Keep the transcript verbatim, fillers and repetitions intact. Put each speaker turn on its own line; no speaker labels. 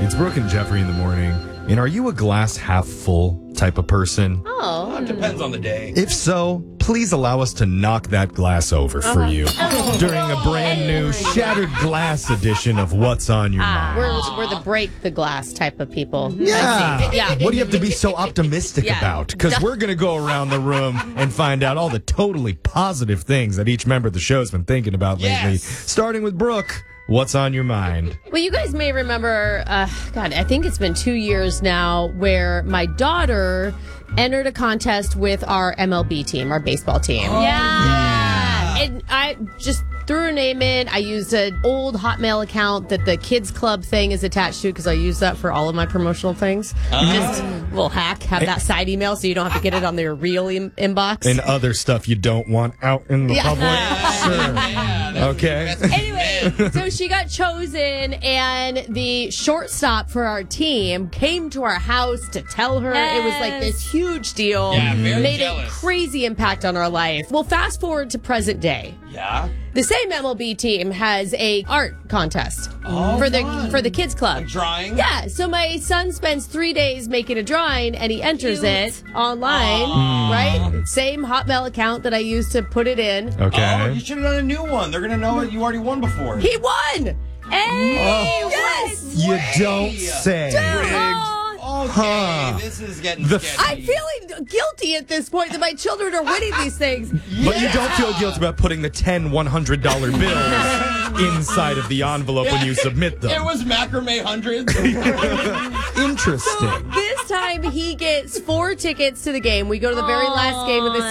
It's Brooke and Jeffrey in the morning. And are you a glass half full type of person?
Oh.
Well, it depends on the day.
If so, please allow us to knock that glass over for
Uh-huh.
you during a brand new shattered glass edition of What's on Your Mind.
We're, we're the break the glass type of people.
Yeah.
Yeah.
What do you have to be so optimistic
Yeah.
about? Because we're going to go around the room and find out all the totally positive things that each member of the show has been thinking about lately.
Yes.
Starting with Brooke. What's on your mind?
Well, you guys may remember, uh, God, I think it's been two years now, where my daughter entered a contest with our M L B team, our baseball team.
Oh,
yeah. And I just threw her name in. I used an old Hotmail account that the Kids Club thing is attached to because I use that for all of my promotional things.
Uh-huh.
Just a little hack, have that side email so you don't have to get it on their real in- inbox.
And other stuff you don't want out in the
Yeah.
public? Sure.
Yeah,
Okay.
Anyway, so she got chosen, and the shortstop for our team came to our house to tell her. It was like this huge deal.
Yeah, very
Made
jealous.
a crazy impact on our life. Well, fast forward to present day.
Yeah.
The same M L B team has a art contest
Oh,
for the
fun.
for the kids club.
Like drawing?
Yeah, so my son spends three days making a drawing, and he enters it online, right? Same Hotmail account that I used to put it in.
Okay.
Oh, you should have done a new one. They're going to know it. You already won before.
He won! Hey! Yes!
You don't say.
Oh,
Okay,
Huh.
this is getting
The-
sketchy.
I'm feeling guilty at this point that my children are winning these things.
But you don't feel guilty about putting the ten one hundred dollar bills inside of the envelope when you submit them.
It was macrame hundreds.
Interesting.
This time he gets four tickets to the game. We go to the very last game of the